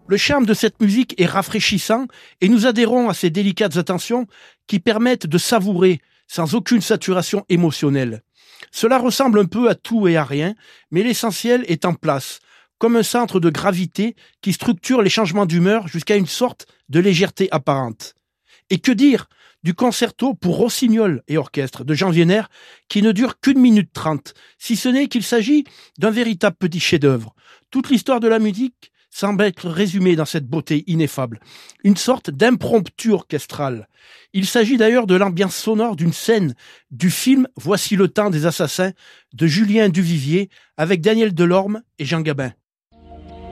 Le charme de cette musique est rafraîchissant et nous adhérons à ces délicates attentions qui permettent de savourer sans aucune saturation émotionnelle. Cela ressemble un peu à tout et à rien, mais l'essentiel est en place, comme un centre de gravité qui structure les changements d'humeur jusqu'à une sorte de légèreté apparente. Et que dire du concerto pour rossignol et orchestre de Jean Wiener qui ne dure qu'1 minute 30, si ce n'est qu'il s'agit d'un véritable petit chef-d'œuvre. Toute l'histoire de la musique semble être résumée dans cette beauté ineffable, une sorte d'impromptu orchestral. Il s'agit d'ailleurs de l'ambiance sonore d'une scène du film Voici le temps des assassins de Julien Duvivier avec Daniel Delorme et Jean Gabin.